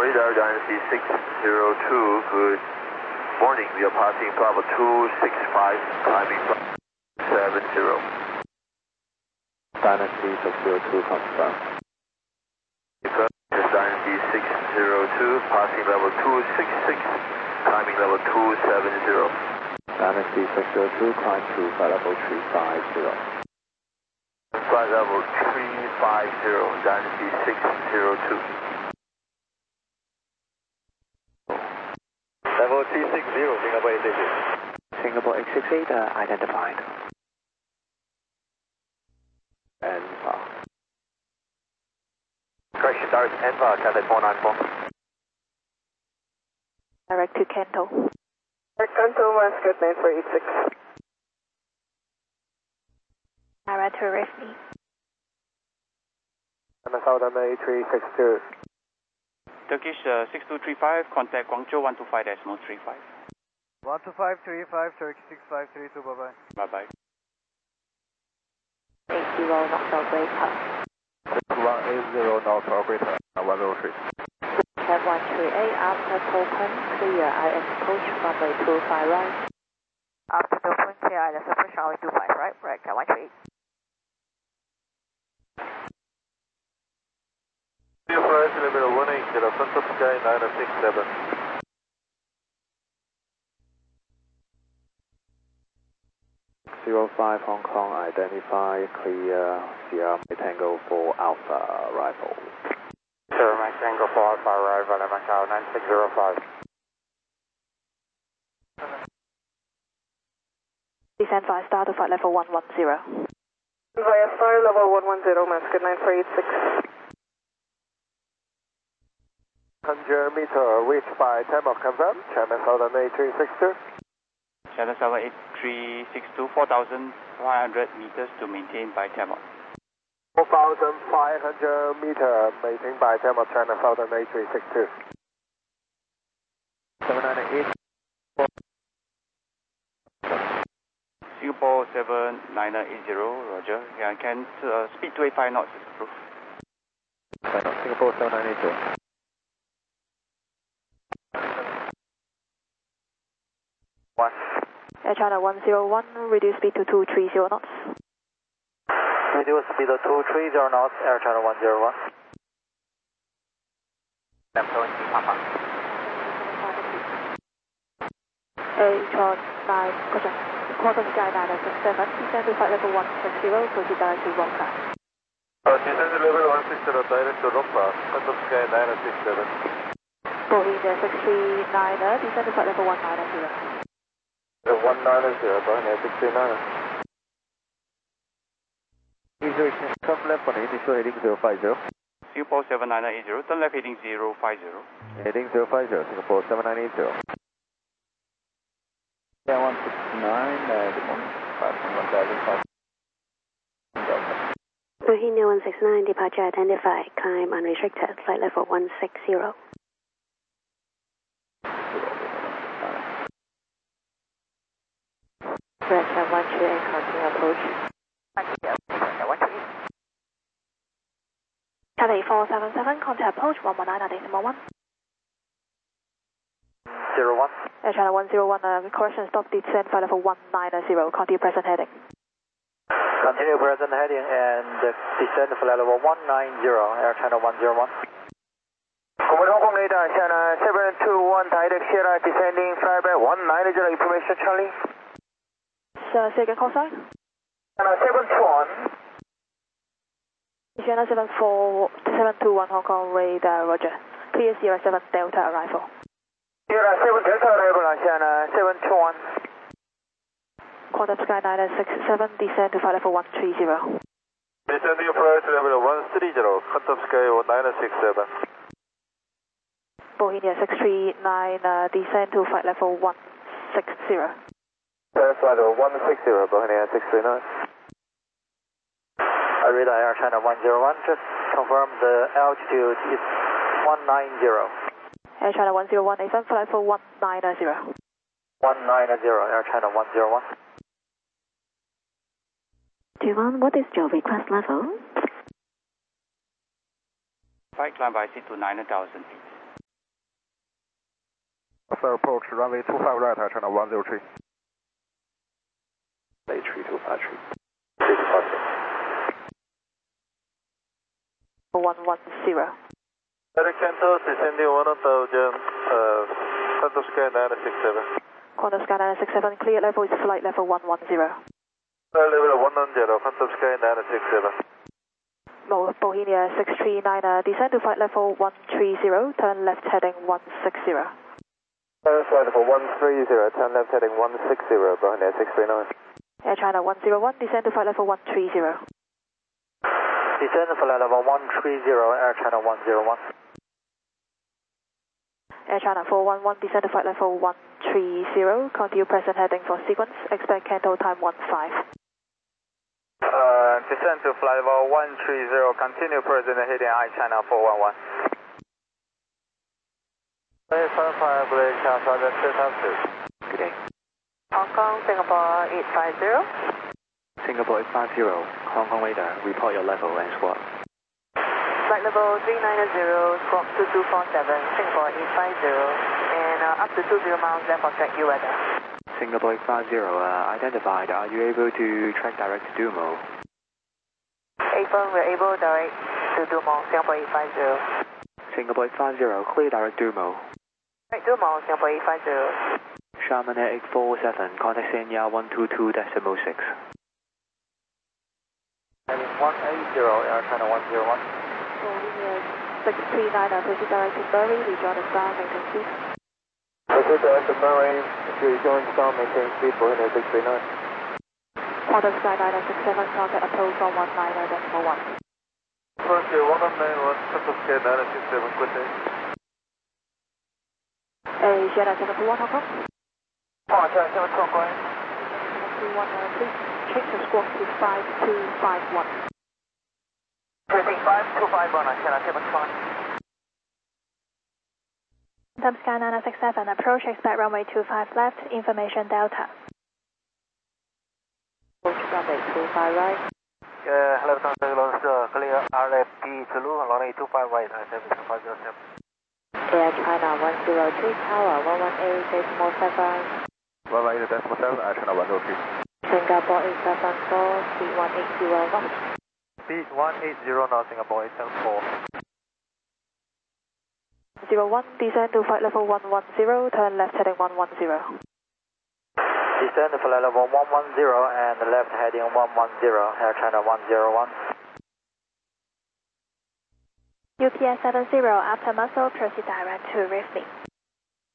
radar Dynasty 602, good morning. We are passing Bravo 265, climbing 70. Dynasty 602 confirm. This is Dynasty 602, passing level 266, climbing level 270. Dynasty 602, climb to flight level 350. Flight level 350, Dynasty 602. Level 360, Singapore 868. Singapore 868 identified. Enva. Correction, Dart Enva, Cathay 494. Direct to Kanto. Kanto, Mascot 9486. Direct to Rifney. Southern A362. Turkish 6235, contact Guangzhou 125.35. 12535, Turkish 6532, bye-bye. Bye-bye. 80 knots operator. 180 North operator, 103. Have 138 after token, clear IS approach runway 25 right. After token, clear IS approach runway 25 right, correct, 138. Flight level 180, front of sky 967. Zero 05 Hong Kong, identify, clear, Sierra Tango for Alpha, arrival. Sierra Tango for Alpha, arrival, Macau 9605. Descend via star to flight level 110. Via star level 110, Mascot 9486. 100 meter, reached by time of confirm, China Southern A362. Channel 78362, 4,500 meters to maintain by Tamil. 4,500 meter, maintained by time of China Southern A362. 798. Singapore 79080, roger. Yeah, can speed 285 knots is approved. Singapore 7980. Air China 101, reduce speed to 230 knots. Reduce speed to 230 knots, Air China 101. H-on 9, gotcha. Quantum Sky 967, descend to flight level 160, proceed direct to Roca. Descend to level 160, direct to Roca, Quantum Sky 967. Bohemia 639, descend to flight level 190. 190, Bohemia 639. Come left on initial heading 050. Singapore 79080, turn left heading 050. Heading 050, Singapore 7980. Yeah, 169, good morning. 5,000. Bohemia 169, departure identified, climb unrestricted, flight level 160. Correct, 128, continue approach. Cathay 477, contact approach 119.1. 01. Air China 101, correction stop descend flight level 190, continue present heading. Continue present heading and descend flight level 190, Air China 101. Command Hong Kong radar, China 721, direct Sierra descending flyback 190, information Charlie. Say again, call sign? China 721. China 721 Hong Kong radar, roger. Clear Sierra 7 Delta arrival. Sierra 7 Delta arrival on China 721. Quantum Sky 967, descend to flight level 130. Descending flight level 130, Quantum Sky 967. Bohemia 639, descend to flight level 160. Flight level 160, Bohemia 639. Radar Air China 101, just confirm the altitude is 190. Air China 101, AFM flight level 190. 190, Air China 101. Taiwan, what is your request level? Flight climb by seat to 9,000 feet. Sir, approach runway 25 right, Air China 103. Late 3253. 110. Direct Cantos, descending 1000, Qantas Sky 967. Qantas Sky 967, clear level is flight level 110. Level 110, Qantas Sky 967. Bohemia 639, descend to flight level 130, turn left heading 160. Flight level 130, turn left heading 160, Bohemia 639. Air China 101, descend to flight level 130. Descend to flight level 130, Air China 101. Air China 411, descend to flight level 130, continue present heading for sequence, expect Canto time 15. Descend to flight level 130, continue present heading I China 411. 855, Blake, Alpha, Good day. Hong Kong, Singapore 850. Singapore 850, Hong Kong radar, report your level and squawk. Flight level 390, squawk 2247, Singapore 850, and up to 20 miles left of track U weather. Singapore 850, identified. Are you able to track direct to Dumo? April, we're able direct to Dumo, Singapore 850. Singapore 850, clear direct Dumo. Right, Dumo, Singapore 850. Sharman Air 847, contact Sanya 122.6. Heading 180, Air China 101. Bohemia 639, proceed direct to Bury, rejoin the star, maintain speed. Proceed direct to Bury, rejoin star, maintain speed, Bohemia 639. Qantas Sky 967, contact approach 119.1. Approach 191, Qantas Sky 967, good day. Asia 721 Hong Kong. China 721, go ahead. 721, please change the squawk to 5251. Tracing 5251, China 721. Qantas Sky 967, approach, expect runway 25 left, information Delta. Approach runway 25 right. Hello, Contact clear RFP Zulu, runway 25 right, 7507. Air China 103, tower 118, decimal 7. 118 decimal 7, Air China 103. Singapore 874, speed 180 knots. Speed 180 now, Singapore 874. 01, descend to flight level 110, turn left heading 110. Descend to flight level 110 and left heading 110, Air China 101. UPS 70, after muscle, proceed direct to Rifley.